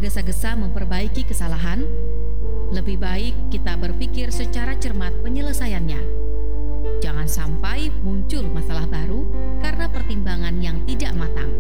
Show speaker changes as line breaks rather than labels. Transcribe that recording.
tergesa-gesa memperbaiki kesalahan, lebih baik kita berpikir secara cermat penyelesaiannya. Jangan sampai muncul masalah baru karena pertimbangan yang tidak matang.